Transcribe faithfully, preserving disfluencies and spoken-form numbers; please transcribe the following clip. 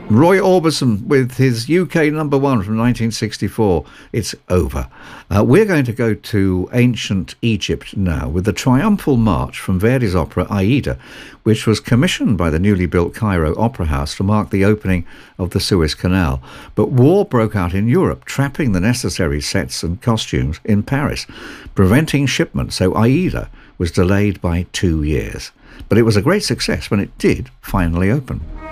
Roy Orbison with his U K number one from nineteen sixty-four. It's over. Uh, we're going to go to ancient Egypt now with the triumphal march from Verdi's opera Aida, which was commissioned by the newly built Cairo Opera House to mark the opening of the Suez Canal. But war broke out in Europe, trapping the necessary sets and costumes in Paris, preventing shipment, so Aida was delayed by two years. But it was a great success when it did finally open.